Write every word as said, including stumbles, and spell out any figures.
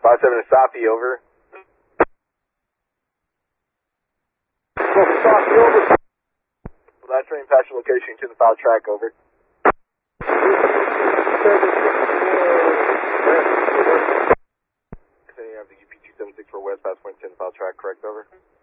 five seven to Safi, over. Safi, over. Last train patch location to the file track, over. Continue to have the U P two seven six four West, pass point ten, file track, correct, over.